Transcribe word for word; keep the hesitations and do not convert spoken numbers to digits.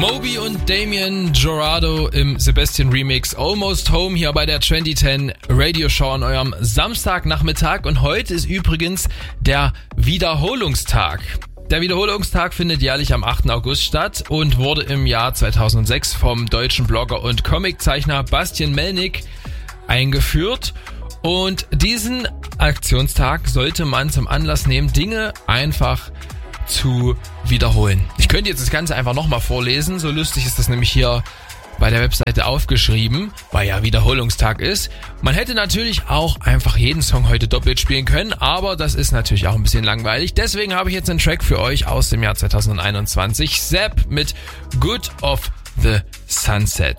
Moby und Damien Jurado im Sebastian Remix Almost Home hier bei der zwanzig zehn Radio Show an eurem Samstagnachmittag. Und heute ist übrigens der Wiederholungstag. Der Wiederholungstag findet jährlich am achten August statt und wurde im Jahr zweitausendsechs vom deutschen Blogger und Comiczeichner Bastian Melnick eingeführt. Und diesen Aktionstag sollte man zum Anlass nehmen, Dinge einfach zu wiederholen. Ich könnte jetzt das Ganze einfach nochmal vorlesen, so lustig ist das nämlich hier bei der Webseite aufgeschrieben, weil ja Wiederholungstag ist. Man hätte natürlich auch einfach jeden Song heute doppelt spielen können, aber das ist natürlich auch ein bisschen langweilig. Deswegen habe ich jetzt einen Track für euch aus dem Jahr zweitausendeinundzwanzig. Zapp mit Good of the Sunset.